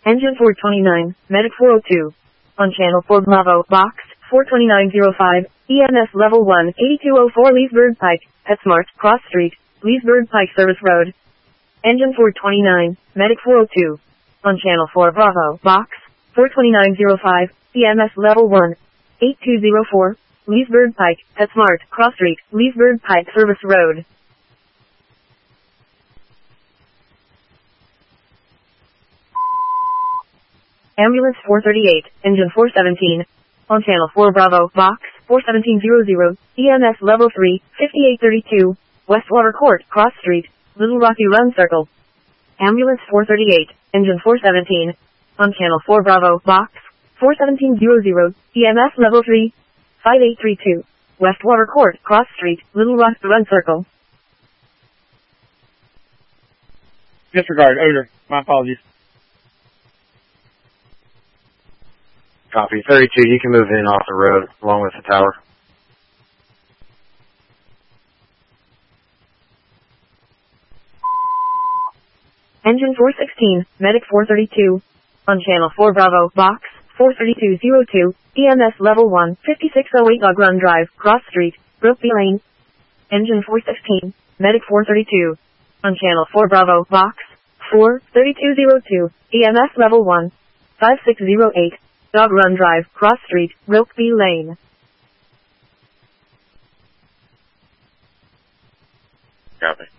Engine 429, Medic 402. On channel 4 Bravo, box 42905, EMS level 1, 8204 Leesburg Pike, PetSmart, Cross Street, Leesburg Pike Service Road. Engine 429, Medic 402. On channel 4 Bravo, box 42905, EMS level 1, 8204, Leesburg Pike, PetSmart, Cross Street, Leesburg Pike Service Road. Ambulance 438, Engine 417. On channel 4 Bravo, box 41700, EMS level 3, 5832, Westwater Court, Cross Street, Little Rocky Run Circle. Ambulance 438, Engine 417. On channel 4 Bravo, box 41700, EMS level 3, 5832, Westwater Court, Cross Street, Little Rocky Run Circle. Disregard, odor. My apologies. Copy. 32, you can move in off the road along with the tower. Engine 416, Medic 432. On channel 4 Bravo, box 43202, EMS level 1, 5608 Dog Run Drive, Cross Street, Brooksby Lane. Engine 416, Medic 432. On channel 4 Bravo, box 43202, EMS level 1, 5608, Dog Run Drive, Cross Street, Brooksby Lane. Copy.